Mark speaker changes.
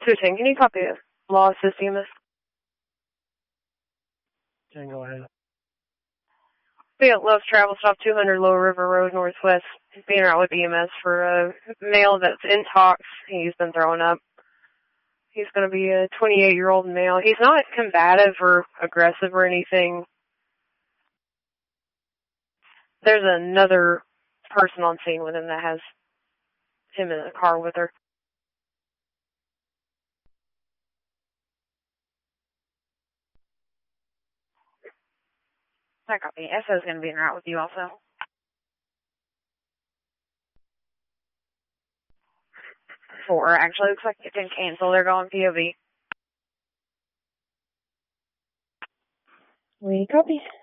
Speaker 1: 210, can you copy it? Law assist EMS.
Speaker 2: Can go ahead.
Speaker 1: Be at Love's Travel Stop 200 Lower River Road, Northwest. Being out with EMS for a male that's intox. He's been throwing up. He's going to be a 28-year-old male. He's not combative or aggressive or anything. There's another person on scene with him that has him in the car with her.
Speaker 3: I copy. SO is going to be en route with you also. Four. Actually, looks like it didn't cancel. They're going POV.
Speaker 4: We copy.